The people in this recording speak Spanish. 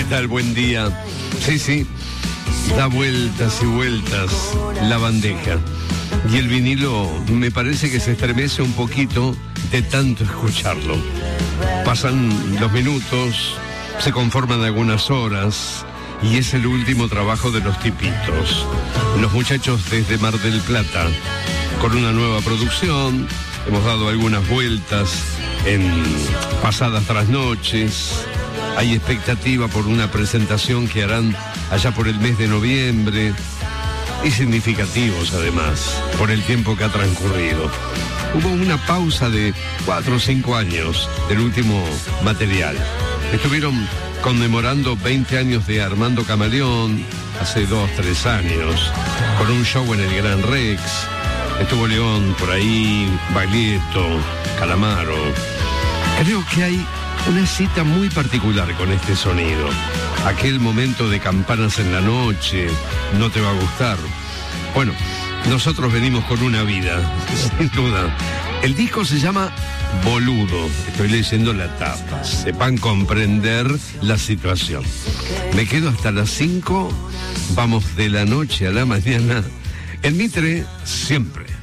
tal? Buen día. Sí, da vueltas y vueltas la bandeja. Y el vinilo me parece que se estremece un poquito de tanto escucharlo. Pasan los minutos, se conforman algunas horas y es el último trabajo de los tipitos. Los muchachos desde Mar del Plata, con una nueva producción. Hemos dado algunas vueltas en pasadas trasnoches. Hay expectativa por una presentación que harán allá por el mes de noviembre. Y significativos además, por el tiempo que ha transcurrido. Hubo una pausa de 4 o 5 años del último material. Estuvieron conmemorando 20 años de Armando Camaleón, hace 2 o 3 años, con un show en el Gran Rex. Estuvo León por ahí, Baglietto, Calamaro. Creo que hay una cita muy particular con este sonido. Aquel momento de campanas en la noche, no te va a gustar. Bueno, nosotros venimos con una vida, sin duda. El disco se llama Boludo. Estoy leyendo la tapa. Sepan comprender la situación. Me quedo hasta las 5. Vamos de la noche a la mañana. En Mitre, siempre.